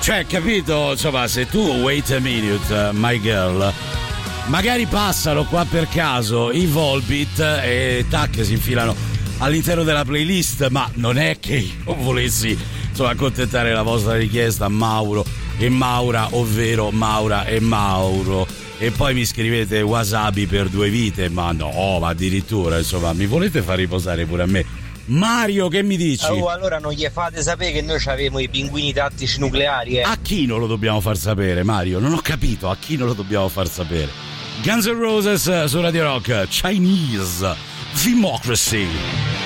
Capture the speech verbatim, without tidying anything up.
Cioè, capito? Insomma, se tu wait a minute, my girl, magari passano qua per caso i Volbeat e tac, si infilano all'interno della playlist, ma non è che io volessi, insomma, accontentare la vostra richiesta, Mauro e Maura, ovvero Maura e Mauro. E poi mi scrivete wasabi per due vite, ma no, ma addirittura, insomma, mi volete far riposare pure a me? Mario, che mi dici? Oh, allora non gli fate sapere che noi avevamo i pinguini tattici nucleari, eh? A chi non lo dobbiamo far sapere, Mario? Non ho capito, a chi non lo dobbiamo far sapere? Guns N' Roses su Radio Rock, Chinese Democracy.